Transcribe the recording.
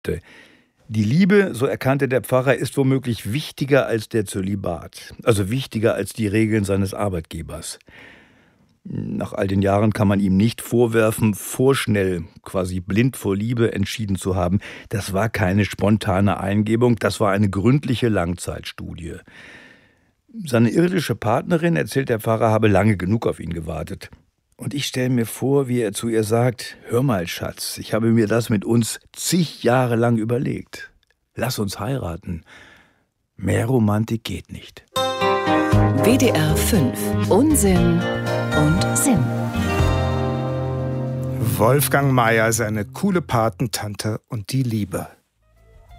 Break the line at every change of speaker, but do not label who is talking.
Die Liebe, so erkannte der Pfarrer, ist womöglich wichtiger als der Zölibat, also wichtiger als die Regeln seines Arbeitgebers. Nach all den Jahren kann man ihm nicht vorwerfen, vorschnell, quasi blind vor Liebe entschieden zu haben. Das war keine spontane Eingebung, das war eine gründliche Langzeitstudie. Seine irdische Partnerin, erzählt der Pfarrer, habe lange genug auf ihn gewartet. Und ich stelle mir vor, wie er zu ihr sagt: Hör mal, Schatz, ich habe mir das mit uns zig Jahre lang überlegt. Lass uns heiraten. Mehr Romantik geht nicht.
WDR 5. Unsinn und Sinn.
Wolfgang Meier, seine coole Patentante und die Liebe.